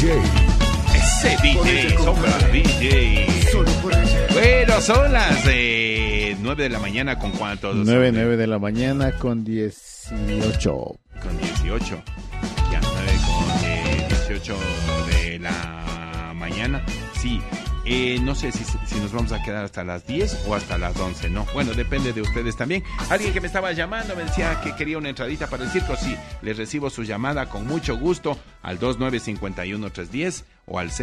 DJ. Ese DJ, sombra DJ. Bueno, son las 9 de la mañana con cuánto. 9 de la mañana con 18. Con 18. Ya, 9 con 18 de la mañana. Sí. No sé si nos vamos a quedar hasta las 10 o hasta las 11, ¿no? Bueno, depende de ustedes también. Alguien que me estaba llamando me decía que quería una entradita para el circo. Sí, les recibo su llamada con mucho gusto al 2951-310 o al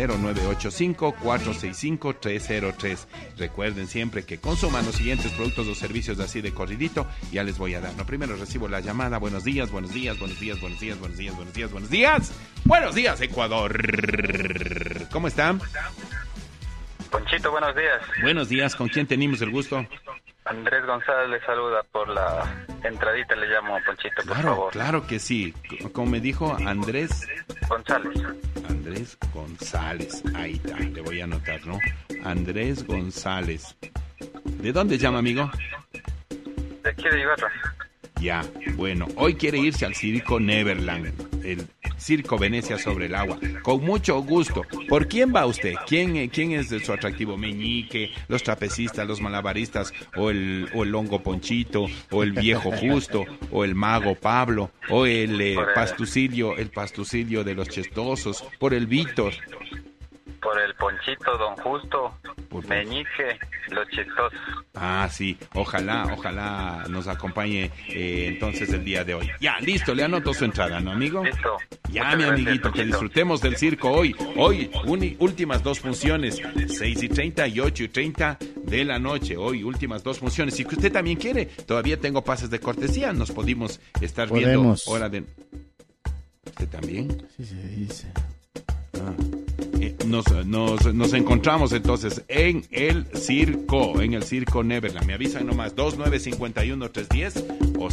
0985-465-303. Recuerden siempre que consuman los siguientes productos o servicios así de corridito. Ya les voy a dar. No, primero recibo la llamada. Buenos días, buenos días, buenos días, buenos días, buenos días, buenos días, buenos días. Buenos días, Ecuador. ¿Cómo están? Ponchito, buenos días. Buenos días, ¿con quién tenemos el gusto? Andrés González le saluda por la entradita, le llamo Ponchito, por favor. Claro que sí. Como me dijo, Andrés González. Andrés González, ahí está, le voy a anotar, ¿no? Andrés González. ¿De dónde llama, amigo? De aquí de Ibarra. Ya, bueno, hoy quiere irse al circo Neverland, el circo Venecia sobre el agua, con mucho gusto. ¿Por quién va usted? ¿Quién es de su atractivo? ¿Meñique, los trapecistas, los malabaristas, o el longo Ponchito, o el viejo Justo, o el mago Pablo, o el pastucillo de los chistosos, por el Víctor? Por el Ponchito, don Justo, Meñique, los chistosos. Ah, sí, ojalá nos acompañe entonces el día de hoy. Ya, listo, le anoto su entrada, ¿no, amigo? Listo. Ya, mi amiguito, que disfrutemos del circo hoy. Últimas dos funciones, 6:30 y 8:30 de la noche. Hoy, últimas dos funciones. Si usted también quiere, todavía tengo pases de cortesía. Nos podemos estar viendo hora de... ¿Usted también? Sí, se dice. Ah. Nos encontramos entonces en el circo Neverland. Me avisan nomás 2951-310 o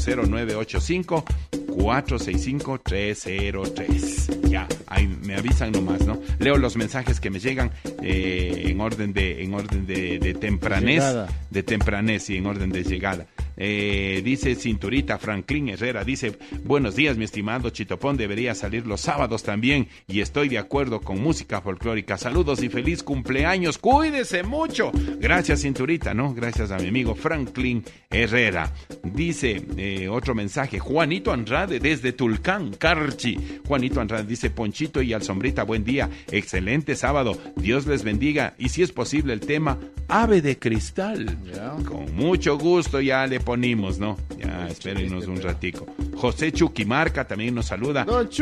0985-465-303. Ya, ahí me avisan nomás, ¿no? Leo los mensajes que me llegan en orden de tempranez, sí, en orden de llegada. Dice Cinturita Franklin Herrera, dice: buenos días, mi estimado Chitopón, debería salir los sábados también y estoy de acuerdo con música folclórica. Saludos y feliz cumpleaños, cuídese mucho. Gracias, Cinturita, ¿no? Gracias a mi amigo Franklin Herrera. Dice otro mensaje, Juanito Andrade desde Tulcán, Carchi. Juanito Andrade dice: Ponchito y al Sombrita, buen día, excelente sábado, Dios les bendiga, y si es posible el tema Ave de Cristal. Con mucho gusto ya le ponimos, ¿no? Ya, espérenos un ratico. José Chucky Marca también nos saluda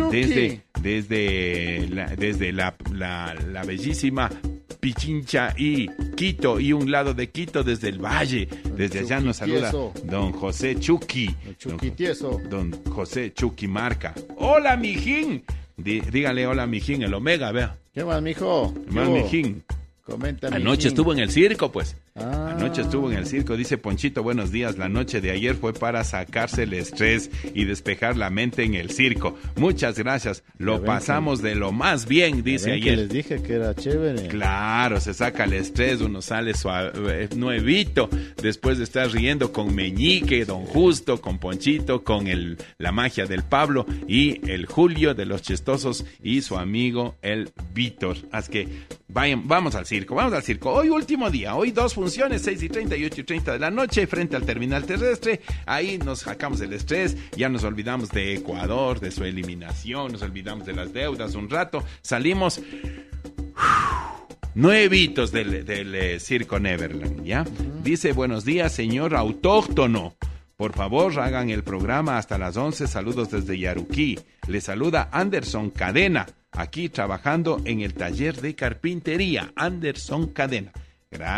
desde la bellísima Pichincha y Quito, y un lado de Quito desde el valle, desde allá nos saluda don José Chucky, don José Chucky Marca. Hola, mijín, dígale hola, mijín, el Omega, vea. ¿Qué más, mijo? Más, mijín. Comenta, anoche estuvo en el circo, pues. Anoche estuvo en el circo. Dice Ponchito, buenos días. La noche de ayer fue para sacarse el estrés y despejar la mente en el circo. Muchas gracias. Lo pasamos de lo más bien, dice ayer. Que les dije que era chévere. Claro, se saca el estrés, uno sale suave, nuevito, después de estar riendo con Meñique, don Justo, con Ponchito, con la magia del Pablo y el Julio de los Chistosos y su amigo el Víctor. Así que vamos al circo. Hoy último día, hoy dos funciones, 6:30 y 8:30 de la noche, frente al terminal terrestre. Ahí nos sacamos el estrés, ya nos olvidamos de Ecuador, de su eliminación, nos olvidamos de las deudas un rato, salimos nuevitos del circo Neverland, ¿ya? Dice: buenos días, señor autóctono. Por favor, hagan el programa hasta las 11. Saludos desde Yaruquí. Le saluda Anderson Cadena, aquí trabajando en el taller de carpintería. Anderson Cadena. Gracias.